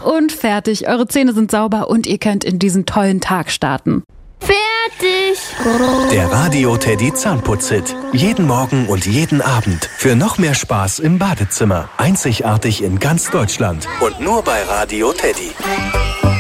und fertig. Eure Zähne sind sauber und ihr könnt in diesen tollen Tag starten. Fertig! Der Radio Teddy Zahnputz-Hit. Jeden Morgen und jeden Abend. Für noch mehr Spaß im Badezimmer. Einzigartig in ganz Deutschland. Und nur bei Radio Teddy.